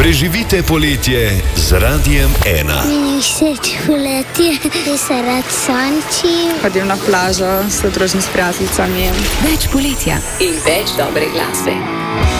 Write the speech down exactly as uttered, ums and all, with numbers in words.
Preživite poletje z Radiem ena. Meni všeč poletje, da se rad sončim. Hodim na plažo, se družim s prijateljicami. Več poletja in več dobre glasbe.